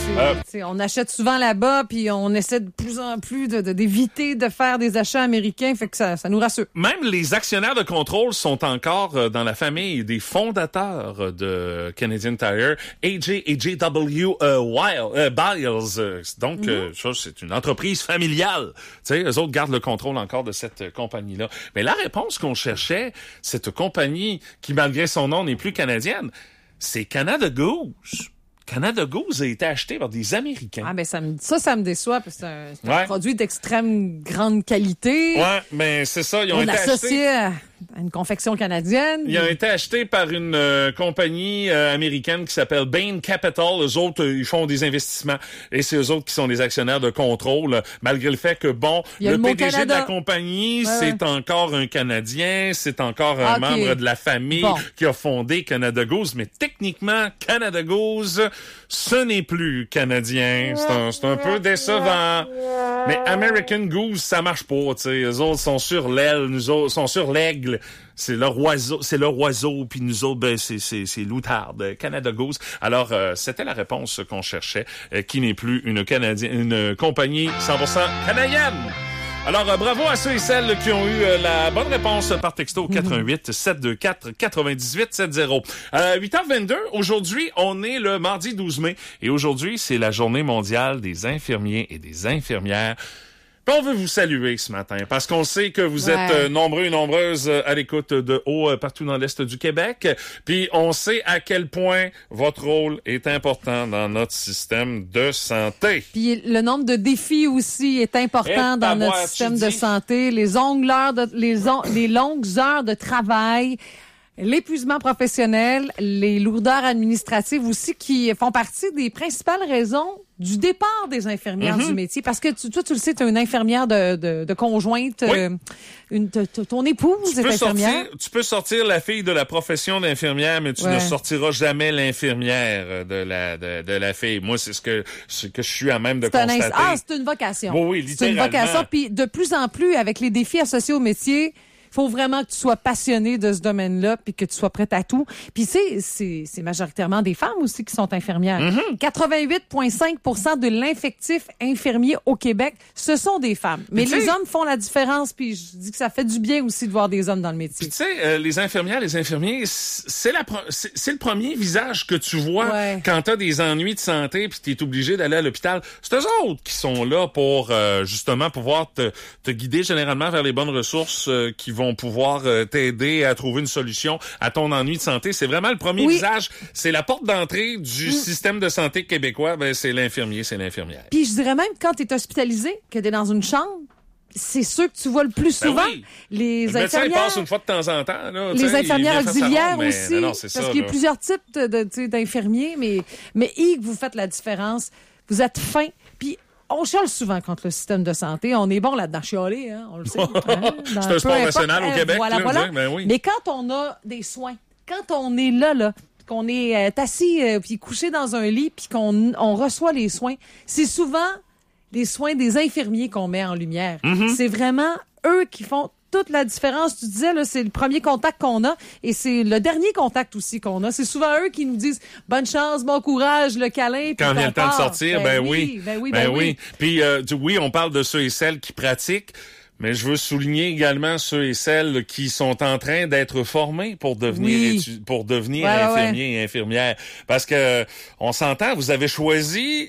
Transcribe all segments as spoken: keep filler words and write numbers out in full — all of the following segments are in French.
Euh, on achète souvent là-bas, puis on essaie de plus en plus de, de, d'éviter de faire des achats américains, fait que ça, ça nous rassure. Même les actionnaires de contrôle sont encore dans la famille des fondateurs de Canadian Tire, A J et J W euh, Wild, euh, Biles. Donc, mm-hmm. euh, ça, c'est une entreprise familiale. Tu sais, eux autres gardent le contrôle encore de cette compagnie-là. Mais la réponse qu'on cherchait, cette compagnie qui, malgré son nom, n'est plus canadienne, c'est Canada Goose. Canada Goose a été acheté par des Américains. Ah, ben ça, me, ça, ça me déçoit, parce que c'est un, c'est ouais. un produit d'extrême grande qualité. Ouais, mais c'est ça, ils ont On été l'associé achetés... à une confection canadienne. Ils ont été achetés par une euh, compagnie euh, américaine qui s'appelle Bain Capital. Eux autres, euh, ils font des investissements. Et c'est eux autres qui sont les actionnaires de contrôle, euh, malgré le fait que, bon, le, le P D G Canada. de la compagnie, ouais, c'est ouais. encore un Canadien, c'est encore un okay. membre de la famille bon. qui a fondé Canada Goose. Mais techniquement, Canada Goose, ce n'est plus canadien. C'est un, c'est un peu décevant. Mais American Goose, ça marche pas, tu sais. Eux autres sont sur l'aile, nous autres sont sur l'aigle. C'est leur oiseau, c'est leur oiseau, puis nous autres, ben, c'est, c'est, c'est l'outarde, Canada Goose. Alors, euh, c'était la réponse qu'on cherchait, euh, qui n'est plus une Canadienne, une compagnie cent pour cent canadienne. Alors, euh, bravo à ceux et celles qui ont eu euh, la bonne réponse par texto quatre-vingt-huit sept deux quatre quatre-vingt-dix-huit soixante. Euh, huit heures vingt-deux, aujourd'hui, on est le mardi douze mai, et aujourd'hui, c'est la journée mondiale des infirmiers et des infirmières. On veut vous saluer ce matin parce qu'on sait que vous ouais. êtes euh, nombreux et nombreuses euh, à l'écoute de haut euh, partout dans l'Est du Québec. Puis on sait à quel point votre rôle est important dans notre système de santé. Puis le nombre de défis aussi est important et dans notre boîte, système de santé. Les longues heures de, les, on, les longues heures de travail, l'épuisement professionnel, les lourdeurs administratives aussi qui font partie des principales raisons du départ des infirmières mm-hmm. du métier. Parce que tu, toi, tu le sais, tu es une infirmière de, de, de conjointe, oui. euh, une, t- t- ton épouse tu est infirmière. Sortir, tu peux sortir la fille de la profession d'infirmière, mais tu ouais. ne sortiras jamais l'infirmière de la de, de la fille. Moi, c'est ce que ce que je suis à même de c'est constater. Un, ah, c'est une vocation. Oui, oui, littéralement. C'est une vocation. Puis de plus en plus, avec les défis associés au métier, faut vraiment que tu sois passionné de ce domaine-là puis que tu sois prête à tout. Puis c'est c'est c'est majoritairement des femmes aussi qui sont infirmières. Mm-hmm. quatre-vingt-huit virgule cinq pour cent de l'infectif infirmier au Québec, ce sont des femmes. Mais les sais, hommes font la différence puis je dis que ça fait du bien aussi de voir des hommes dans le métier. Tu sais, euh, les infirmières, les infirmiers, c'est la c'est, c'est le premier visage que tu vois ouais. quand tu as des ennuis de santé puis tu es obligé d'aller à l'hôpital. C'est eux autres qui sont là pour euh, justement pouvoir te te guider généralement vers les bonnes ressources euh, qui vont vont pouvoir euh, t'aider à trouver une solution à ton ennui de santé. C'est vraiment le premier oui. visage. C'est la porte d'entrée du mmh. système de santé québécois. Ben, c'est l'infirmier, c'est l'infirmière. Puis je dirais même quand tu es hospitalisé, que tu es dans une chambre, c'est ceux que tu vois le plus souvent. Ben oui. Les le infirmières. Il passe une fois de temps en temps. Là, les infirmières auxiliaires ronde, aussi. Mais, non, c'est parce ça, qu'il y a là. plusieurs types de, de, d'infirmiers, mais, mais Yves, vous faites la différence. Vous êtes fin. Puis on chiale souvent contre le système de santé. On est bon là-dedans. Chialer, hein, on le sait. Hein, c'est un sport national au Québec. Voilà, là, voilà. Ben oui. Mais quand on a des soins, quand on est là, là, qu'on est euh, assis euh, puis couché dans un lit puis qu'on on reçoit les soins, c'est souvent les soins des infirmiers qu'on met en lumière. Mm-hmm. C'est vraiment eux qui font toute la différence. Tu disais, là, c'est le premier contact qu'on a et c'est le dernier contact aussi qu'on a. C'est souvent eux qui nous disent « Bonne chance, bon courage, le câlin. » Quand vient le temps de sortir, ben, ben oui. Ben oui, ben, ben oui. oui. Puis euh, oui, on parle de ceux et celles qui pratiquent, mais je veux souligner également ceux et celles qui sont en train d'être formés pour devenir oui. étu- pour devenir ouais, infirmiers ouais. et infirmières. Parce que on s'entend, vous avez choisi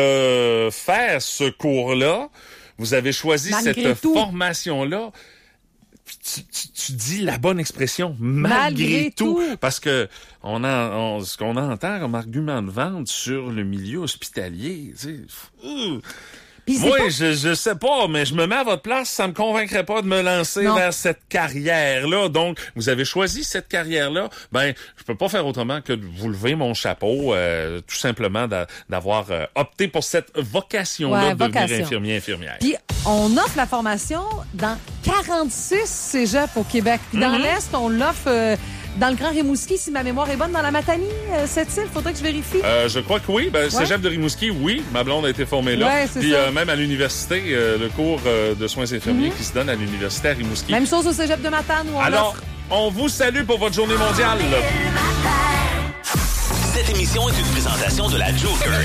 de faire ce cours-là, vous avez choisi Malgré cette tout. formation-là. Tu, tu, tu dis la bonne expression malgré, malgré tout. tout Parce que on a on, ce qu'on entend comme argument de vente sur le milieu hospitalier, tu sais, euh, moi pas... je je sais pas, mais je me mets à votre place, ça me convaincrait pas de me lancer non. vers cette carrière là. Donc vous avez choisi cette carrière là, ben je peux pas faire autrement que de vous lever mon chapeau, euh, tout simplement d'a, d'avoir euh, opté pour cette vocation là ouais, de vocation. devenir infirmier infirmière. Puis on offre la formation dans quarante-six cégeps au Québec. Puis dans mm-hmm. l'Est, on l'offre euh, dans le Grand Rimouski, si ma mémoire est bonne, dans la Matanie, euh, cette île. Faudrait que je vérifie. Euh, je crois que oui. Ben, ouais. Cégep de Rimouski, oui. Ma blonde a été formée là. Ouais, c'est Puis ça. euh, même à l'université, euh, le cours euh, de soins infirmiers mm-hmm. qui se donne à l'université à Rimouski. Même chose au Cégep de Matane où on Alors, offre. on vous salue pour votre journée mondiale. Cette émission est une présentation de la Joker.